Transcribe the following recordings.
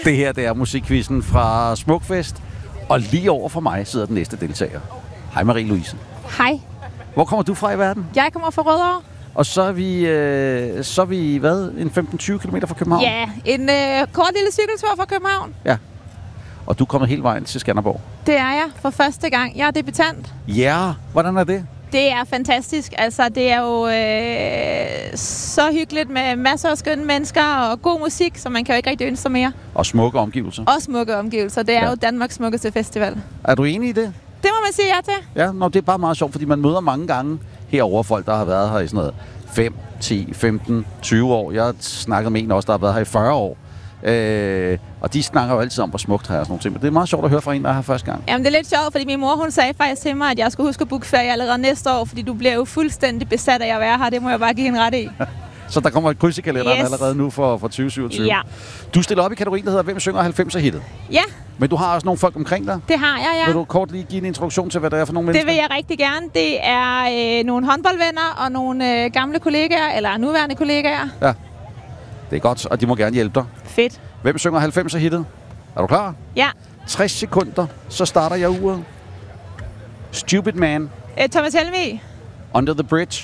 Det her, det er musikquizzen fra Smukfest. Og lige over for mig sidder den næste deltager. Hej Marie-Louise. Hej. Hvor kommer du fra i verden? Jeg kommer fra Rødovre. Og så er vi hvad? En 15-20 km fra København? Ja, en kort lille cykeltur fra København. Ja. Og du er kommet hele vejen til Skanderborg? Det er jeg for første gang. Jeg er debutant. Ja, hvordan er det? Det er fantastisk. Altså, det er jo så hyggeligt med masser af skønne mennesker og god musik, så man kan jo ikke rigtig ønske sig mere. Og smukke omgivelser. Og smukke omgivelser. Det er jo Danmarks smukkeste festival. Er du enig i det? Det må man sige ja til. Ja, det er bare meget sjovt, fordi man møder mange gange herovre folk, der har været her i sådan noget 5, 10, 15, 20 år. Jeg har snakket med en også, der har været her i 40 år. Og de snakker jo altid om, hvor smukt her og sådan nogle ting. Men det er meget sjovt at høre fra en, der er her første gang. Jamen, det er lidt sjovt, fordi min mor, hun sagde faktisk til mig, at jeg skulle huske at booke ferie allerede næste år, fordi du bliver jo fuldstændig besat af at være her. Det må jeg bare give hende ret i. Så der kommer et kryds i kalenderen allerede nu for 2027. Ja. Du stiller op i kategorien, der hedder Hvem synger 90'er-hittet? Ja. Men du har også nogle folk omkring dig? Det har jeg, ja. Vil du kort lige give en introduktion til, hvad det er for nogle mennesker? Det vil jeg rigtig gerne. Det er nogle håndboldvenner og nogle gamle kollegaer, eller nuværende kollegaer. Ja, det er godt, og de må gerne hjælpe dig. Fedt. Hvem synger 90'er-hittet? Er du klar? Ja. 60 sekunder, så starter jeg uret. Stupid Man. Thomas Helmig. Under the Bridge.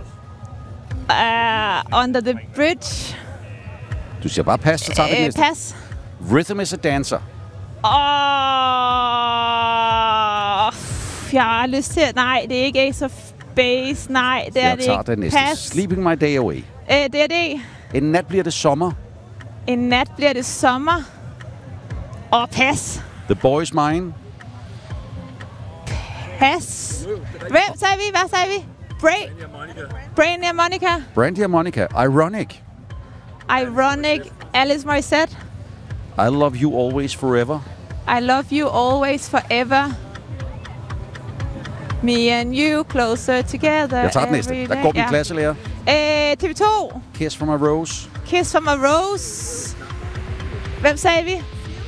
Under the Bridge. Du siger bare pas, så tager vi næste. Pas. Rhythm is a Dancer. Jeg har lyst til... Nej, det er ikke Ace of Base. Nej, det er jeg det tager ikke. Det næste. Pas. Sleeping My Day Away. Det er det. En nat bliver det sommer. En nat bliver det sommer. Pas. The Boy's Mine. Pas. Hvem sagde vi? Hvad sagde vi? Brandy og Monica. Brandy og Monica. Ironic. Ironic. Alice Morissette. I Love You Always Forever. I Love You Always Forever. Me and you closer together. Jeg tager den næste. Der går min klasselærer. TV2. Kiss from a Rose. Kiss from a Rose. Hvem sagde vi?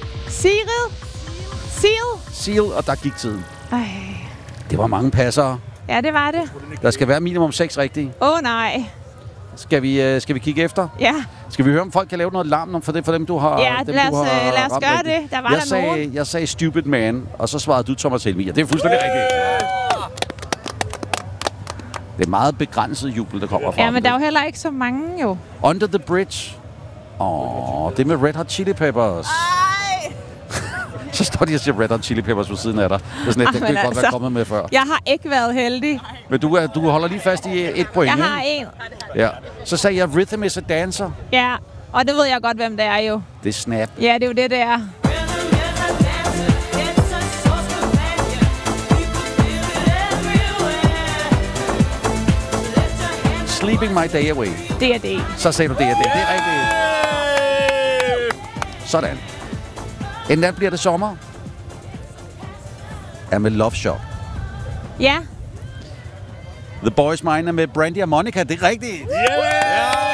Seal. Og der gik tiden. Det var mange passere. Ja, det var det. Der skal være minimum 6 rigtige. Nej. Skal vi kigge efter? Ja. Skal vi høre, om folk kan lave noget larm for dem, du har? Ja, lad os gøre det. Der var nogen. Jeg sagde Stupid Man, og så svarede du Thomas Helmig. Det er fuldstændig rigtigt. Det er meget begrænset jubel, der kommer fra. Ja, men der er jo heller ikke så mange, jo. Under the Bridge. Det med Red Hot Chili Peppers. Så står de og siger Red Hot Chili Peppers på siden af dig. Det er sådan det kan godt være kommet med før. Jeg har ikke været heldig. Men du holder lige fast i 1 point, Jeg har 1. Ja. Så sagde jeg Rhythm is a Dancer. Ja, og det ved jeg godt, hvem det er jo. Det er Snap. Ja, det er jo det er. Sleeping My Day Away. Det er det. Så sagde du det er det. Det er rigtigt. Sådan. En nat bliver det sommer. Er med Love Shop. Ja. The Boy's Mine er med Brandy og Monica. Det er rigtigt. Yeah!